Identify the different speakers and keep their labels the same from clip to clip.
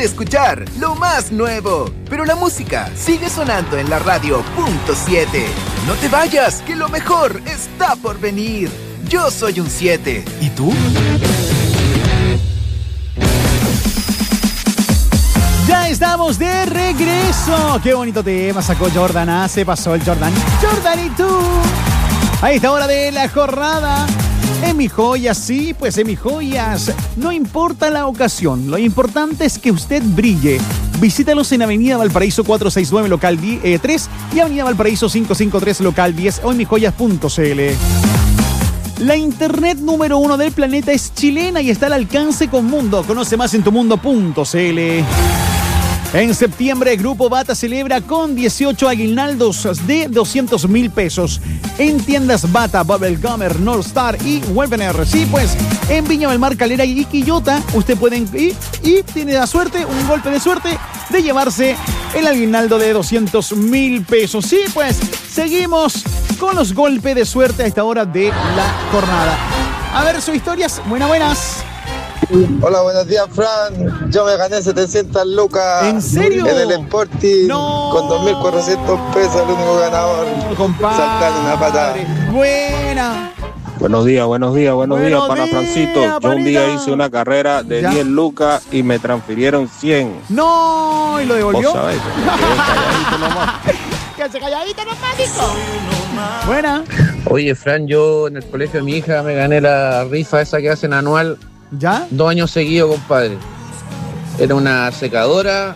Speaker 1: de escuchar lo más nuevo, pero la música sigue sonando en la radio .7. No te vayas, que lo mejor está por venir. Yo soy un 7. ¿Y tú?
Speaker 2: Ya estamos de regreso. Qué bonito tema sacó Jordan. Se pasó el Jordan. Jordan, ¿y tú? A esta hora de la jornada. En Mi Joyas, sí, pues en Mi Joyas. No importa la ocasión, lo importante es que usted brille. Visítalos en Avenida Valparaíso 469, local 3 y Avenida Valparaíso 553, local 10 o en mijoyas.cl. La internet número 1 del planeta es chilena y está al alcance con Mundo. Conoce más en tumundo.cl. En septiembre, Grupo Bata celebra con 18 aguinaldos de 200.000 pesos en tiendas Bata, Bubblegummer, North Star y Webener. Sí, pues, en Viña del Mar, Calera y Quillota, usted puede ir y tiene la suerte, un golpe de suerte, de llevarse el aguinaldo de 200.000 pesos. Sí, pues, seguimos con los golpes de suerte a esta hora de la jornada. A ver, sus historias, buenas.
Speaker 3: Hola, buenos días, Fran. Yo me gané 700 lucas.
Speaker 2: ¿En serio?
Speaker 3: En el Sporting.
Speaker 2: No.
Speaker 3: Con 2.400 pesos, el único ganador.
Speaker 2: Compadre.
Speaker 3: Saltando una patada.
Speaker 2: Buena.
Speaker 4: Buenos días, para Francito. Yo un día
Speaker 2: panita.
Speaker 4: hice una carrera de 10 lucas y me transfirieron 100.
Speaker 2: No, ¿y lo devolvió?
Speaker 4: Vos sabés, calladito nomás.
Speaker 2: Quédate calladito nomás, hijo. Buena.
Speaker 5: Oye, Fran, yo en el colegio de mi hija me gané la rifa esa que hacen anual.
Speaker 2: ¿Ya?
Speaker 5: 2 años seguidos, compadre. Era una secadora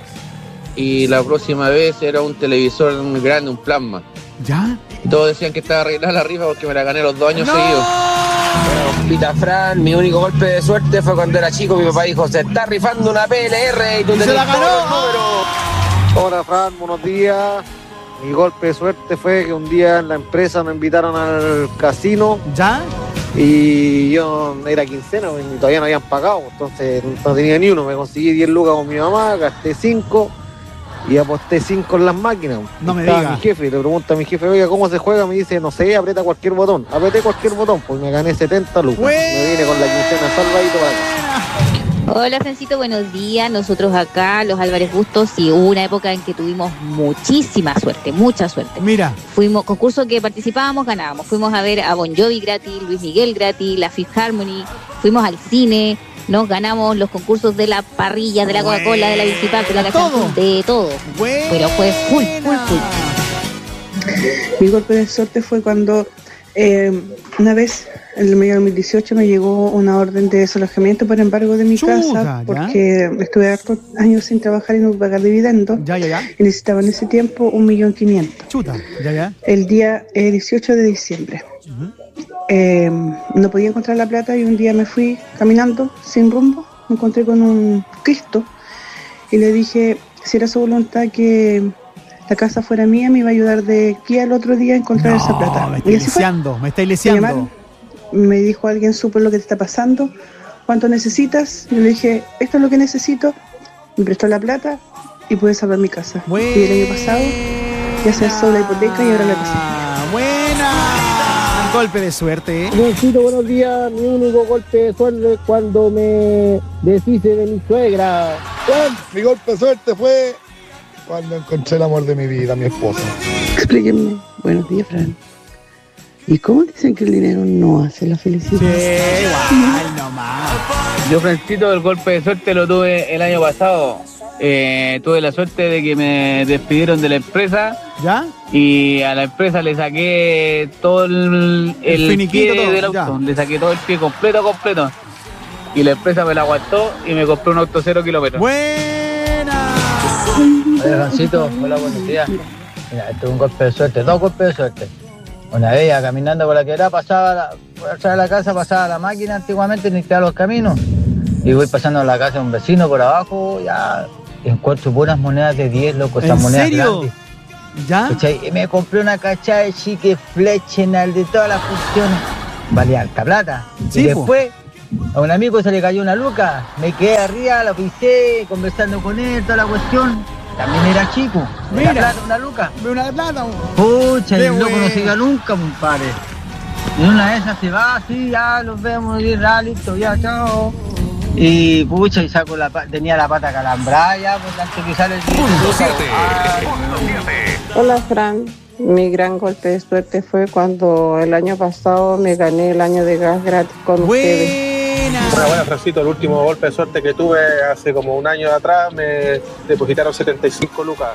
Speaker 5: y la próxima vez era un televisor grande, un plasma.
Speaker 2: ¿Ya?
Speaker 5: Y todos decían que estaba arreglada la rifa porque me la gané los 2 años seguidos.
Speaker 6: Bueno, Pita Fran, mi único golpe de suerte fue cuando era chico. Mi papá dijo, se está rifando una PLR y tú tenés todos los números.
Speaker 7: Hola, Fran, buenos días. Mi golpe de suerte fue que un día en la empresa me invitaron al casino.
Speaker 2: ¿Ya?
Speaker 7: Y yo era quincena y todavía no habían pagado, entonces no tenía ni uno. Me conseguí 10 lucas con mi mamá, gasté 5 y aposté 5 en las máquinas.
Speaker 2: No me
Speaker 7: Estaba
Speaker 2: diga.
Speaker 7: mi jefe, le pregunto a mi jefe, oiga, ¿cómo se juega? Me dice, no sé, aprieta cualquier botón. Apreté cualquier botón, pues me gané 70 lucas. Me vine con la quincena salvadito para acá.
Speaker 8: Hola, Francito, buenos días. Nosotros acá, los Álvarez Bustos, sí, hubo una época en que tuvimos muchísima suerte, mucha suerte.
Speaker 2: Mira.
Speaker 8: Fuimos, concurso que participábamos, ganábamos. Fuimos a ver a Bon Jovi gratis, Luis Miguel gratis, la Fifth Harmony, fuimos al cine, nos ganamos los concursos de la parrilla, de la Coca-Cola, de la Bicipac, de la Cachapún, de todo. Pero fue full.
Speaker 9: Mi golpe de suerte fue cuando una vez, en el medio de 2018, me llegó una orden de desalojamiento por embargo de mi casa, porque estuve hartos años sin trabajar y no pagar dividendos. Y necesitaba en ese tiempo 1.500.000.
Speaker 2: Chuta, ya.
Speaker 9: El día 18 de diciembre. No podía encontrar la plata y un día me fui caminando sin rumbo, me encontré con un Cristo y le dije, si era su voluntad que la casa fuera mía, me iba a ayudar de aquí al otro día a encontrar esa plata.
Speaker 2: Me estáis leseando.
Speaker 9: Me dijo alguien, supo lo que te está pasando, ¿cuánto necesitas? Yo le dije, esto es lo que necesito, me prestó la plata y pude salvar mi casa. Y el año pasado ya se alzó la hipoteca y ahora la casa.
Speaker 2: Buena. Un golpe de suerte,
Speaker 10: Necesito, buenos días. Mi único golpe de suerte es cuando me deshice de mi suegra.
Speaker 3: Mi golpe de suerte fue cuando encontré el amor de mi vida, mi esposa.
Speaker 9: Explíquenme. Buenos días, Fran. ¿Y cómo dicen que el dinero no hace la felicidad?
Speaker 2: Igual nomás.
Speaker 5: Yo, Francito, el golpe de suerte lo tuve el año pasado. Tuve la suerte de que me despidieron de la empresa.
Speaker 2: ¿Ya?
Speaker 5: Y a la empresa le saqué todo el
Speaker 2: finiquito,
Speaker 5: pie
Speaker 2: todo,
Speaker 5: del auto. Le saqué todo el pie completo. Y la empresa me la aguantó y me compré un auto 0 kilómetros.
Speaker 2: ¡Buena!
Speaker 11: Hola, Francito. Hola, buenos días. Mira, esto es un golpe de suerte, 2 golpes de suerte. Una vez ya caminando por la quebrada, por atrás de la casa pasaba la máquina antiguamente, limpiaba los caminos. Y voy pasando a la casa de un vecino por abajo, ya encuentro puras monedas de 10, loco, esas monedas grandes.
Speaker 2: ¿Ya?
Speaker 11: ¿Cachai? Y me compré una cachada de chique Flechenal de todas las funciones. Valía alta plata.
Speaker 2: Sí,
Speaker 11: y después a un amigo se le cayó una luca. Me quedé arriba, lo pisé, conversando con él, toda la cuestión. También era chico.
Speaker 2: Mira,
Speaker 11: una plata, una luca.
Speaker 2: Una de plata.
Speaker 11: Pucha, el loco no se iba nunca, compadre. Y una de esas se va, así, ya los vemos, y ya, listo, ya, chao. Y pucha, y tenía la pata calambrada ya, pues antes que sale el 17.
Speaker 12: Hola Fran, mi gran golpe de suerte fue cuando el año pasado me gané el año de gas gratis con ustedes.
Speaker 13: Bueno, Francito, el último golpe de suerte que tuve hace como un año atrás me depositaron 75 lucas.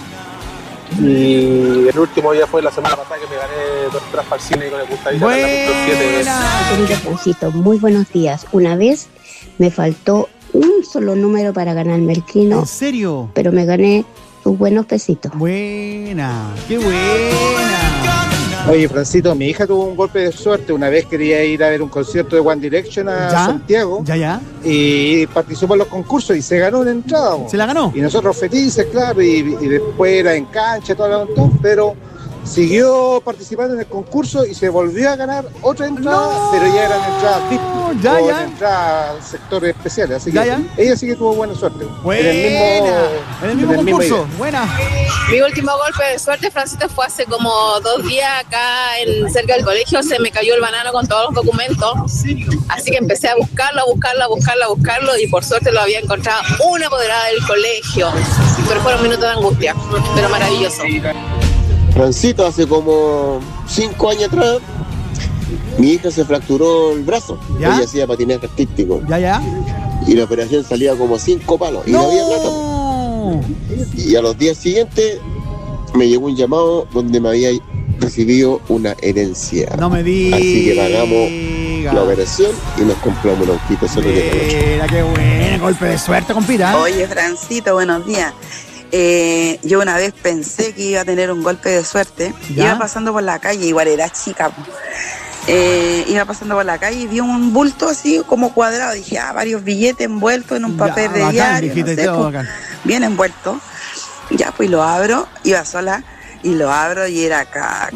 Speaker 13: Y el último ya fue la semana pasada que me gané 2 entradas para el cine con el Gustavito.
Speaker 14: Querido Francito, muy buenos días. Una vez me faltó un solo número para ganarme el Kino.
Speaker 2: ¿En serio?
Speaker 14: Pero me gané sus buenos pesitos.
Speaker 2: Buena, qué buena.
Speaker 15: Oye, Francito, mi hija tuvo un golpe de suerte. Una vez quería ir a ver un concierto de One Direction a Santiago.
Speaker 2: Ya.
Speaker 15: Y participó en los concursos y se ganó una entrada.
Speaker 2: ¿Se la ganó?
Speaker 15: Y nosotros felices, claro, y después era en cancha, todo el montón, pero siguió participando en el concurso y se volvió a ganar otra entrada, pero ya eran entradas VIP, entradas sectores especiales, así que ella sí que tuvo buena suerte.
Speaker 2: En el mismo concurso. Buena.
Speaker 16: Mi último golpe de suerte, Francisco, fue hace como 2 días acá cerca del colegio. Se me cayó el banano con todos los documentos, así que empecé a buscarlo y por suerte lo había encontrado una apoderada del colegio, pero fueron minutos de angustia, pero maravilloso.
Speaker 17: Francito, hace como 5 años atrás, mi hija se fracturó el brazo.
Speaker 2: ¿Ya?
Speaker 17: Ella hacía patinaje artístico.
Speaker 2: Ya.
Speaker 17: Y la operación salía como 5 palos. Y no había plata. Y a los días siguientes me llegó un llamado donde me había recibido una herencia.
Speaker 2: No me digas.
Speaker 17: Así que pagamos la operación y nos compramos un autito solo de
Speaker 2: Mira, qué buen golpe de suerte, compita.
Speaker 18: Oye, Francito, buenos días. Yo una vez pensé que iba a tener un golpe de suerte. Iba pasando por la calle, igual era chica. Iba pasando por la calle y vi un bulto así como cuadrado. Dije, varios billetes envueltos en un papel de diario. No sé, bien envuelto. Ya, pues lo abro, iba sola y lo abro y era caca.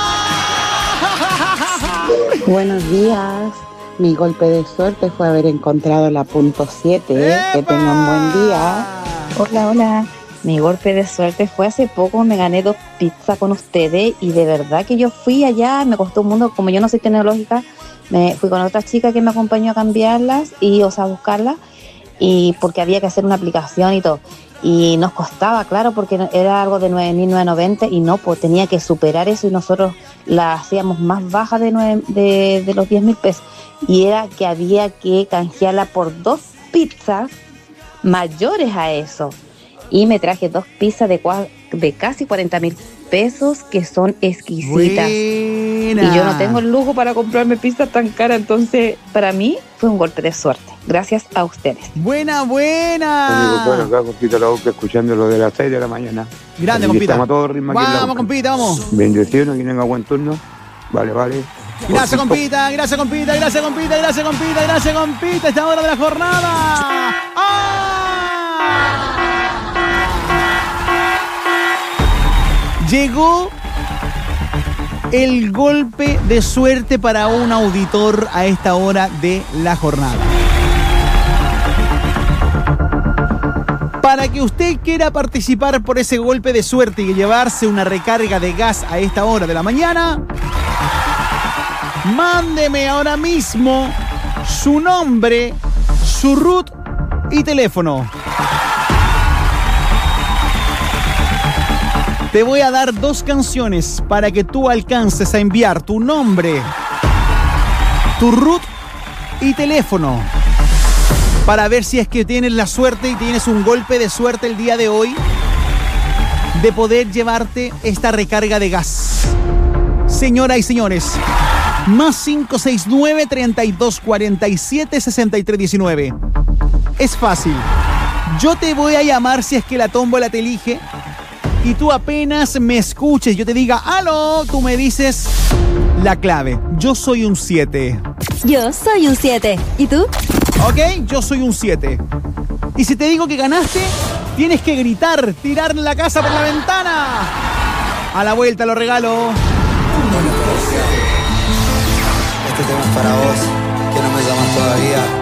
Speaker 12: Buenos días. Mi golpe de suerte fue haber encontrado la .7. Que tengan buen día.
Speaker 8: Hola. Mi golpe de suerte fue hace poco, me gané 2 pizzas con ustedes y de verdad que yo fui allá, me costó un mundo, como yo no soy tecnológica, me fui con otra chica que me acompañó a cambiarlas a buscarlas, y porque había que hacer una aplicación y todo. Y nos costaba, claro, porque era algo de 9.990 y no, pues tenía que superar eso y nosotros la hacíamos más baja de los 10.000 pesos. Y era que había que canjearla por 2 pizzas mayores a eso. Y me traje 2 pizzas de casi 40.000 pesos que son exquisitas. Buena. Y yo no tengo el lujo para comprarme pizzas tan caras, entonces para mí fue un golpe de suerte. Gracias a ustedes.
Speaker 2: Buena.
Speaker 19: Bueno, acá compita la boca escuchando lo de las 6 de la mañana.
Speaker 2: Grande, compita.
Speaker 19: Estamos a todo ritmo aquí.
Speaker 2: Vamos, compita, vamos.
Speaker 19: Bendiciones, que tenga buen turno. Vale.
Speaker 2: Gracias, compita. Esta hora de la jornada. Llegó el golpe de suerte para un auditor a esta hora de la jornada. Para que usted quiera participar por ese golpe de suerte y llevarse una recarga de gas a esta hora de la mañana, mándeme ahora mismo su nombre, su RUT y teléfono. Te voy a dar 2 canciones para que tú alcances a enviar tu nombre, tu RUT y teléfono, para ver si es que tienes la suerte y tienes un golpe de suerte el día de hoy de poder llevarte esta recarga de gas. Señoras y señores, más 569-3247-6319. Es fácil. Yo te voy a llamar si es que la tómbola te elige. Y tú apenas me escuches, yo te diga, ¡aló! Tú me dices la clave. Yo soy un 7.
Speaker 20: Yo soy un 7. ¿Y tú?
Speaker 2: Ok, yo soy un 7. Y si te digo que ganaste, tienes que gritar, tirar la casa por la ventana. A la vuelta lo regalo.
Speaker 21: Este tema es para vos, que no me llamas todavía.